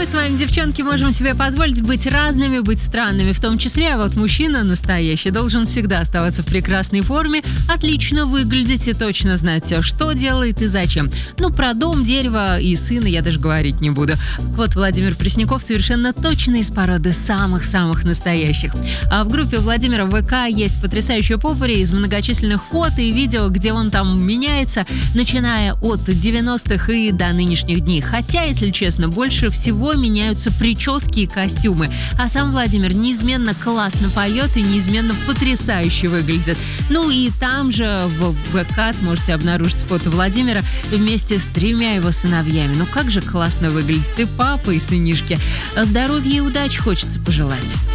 Мы с вами, девчонки, можем себе позволить быть разными, быть странными в том числе, а вот мужчина настоящий должен всегда оставаться в прекрасной форме, отлично выглядеть и точно знать, что делает и зачем. Ну, про дом, дерево и сына я даже говорить не буду. Вот Владимир Пресняков совершенно точно из породы самых-самых настоящих. А в группе Владимира в ВК есть потрясающая попури из многочисленных фото и видео, где он там меняется, начиная от 90-х и до нынешних дней. Хотя, если честно, больше всего меняются прически и костюмы. А сам Владимир неизменно классно поет и неизменно потрясающе выглядит. Ну и там же в ВК сможете обнаружить фото Владимира вместе с 3 его сыновьями. Ну как же классно выглядит и папа, и сынишки. Здоровья и удачи хочется пожелать.